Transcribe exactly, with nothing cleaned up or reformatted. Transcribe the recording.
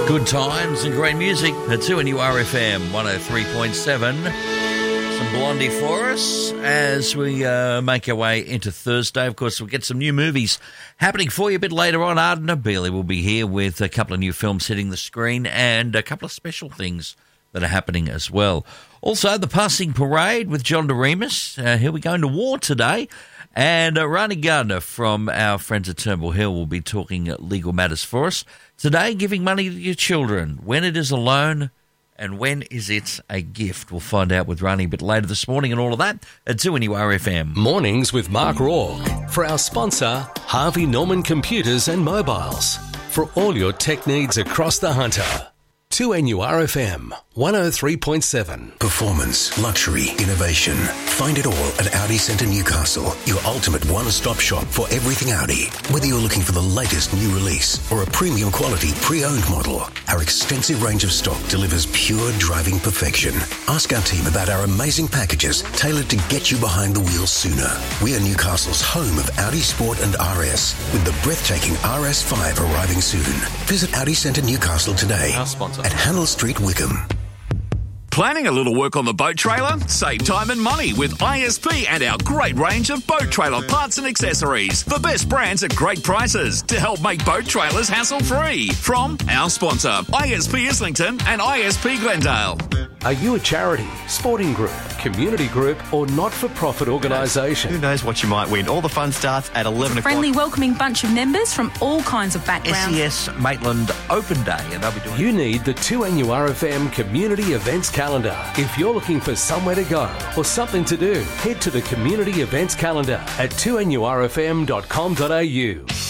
Good times and great music at two N U R F M one oh three point seven. Some Blondie for us as we uh, make our way into Thursday. Of course, we'll get some new movies happening for you a bit later on. Arden Abeli will be here with a couple of new films hitting the screen and a couple of special things that are happening as well. Also, the passing parade with John DeRemus. Uh, here we go into war today. And uh, Rani Gardner from our friends at Turnbull Hill will be talking legal matters for us. Today, giving money to your children, when it is a loan and when is it a gift. We'll find out with Rani a bit later this morning and all of that at two N U R F M. Mornings with Mark Rourke. For our sponsor, Harvey Norman Computers and Mobiles. For all your tech needs across the Hunter. two N U R F M one oh three point seven. Performance, luxury, innovation. Find it all at Audi Centre Newcastle, your ultimate one-stop shop for everything Audi. Whether you're looking for the latest new release or a premium quality pre-owned model, our extensive range of stock delivers pure driving perfection. Ask our team about our amazing packages tailored to get you behind the wheel sooner. We are Newcastle's home of Audi Sport and R S, with the breathtaking R S five arriving soon. Visit Audi Centre Newcastle today at Handel Street, Wickham. Planning a little work on the boat trailer? Save time and money with I S P and our great range of boat trailer parts and accessories. The best brands at great prices to help make boat trailers hassle-free. From our sponsor, I S P Islington and I S P Glendale. Are you a charity, sporting group, community group or not-for-profit organisation? Who knows what you might win? All the fun starts at eleven o'clock. Friendly, welcoming bunch of members from all kinds of backgrounds. S E S Maitland Open Day, and they'll be doing You need the two N U R F M Community Events Calendar. If you're looking for somewhere to go or something to do, head to the Community Events Calendar at two N U R F M dot com dot A U.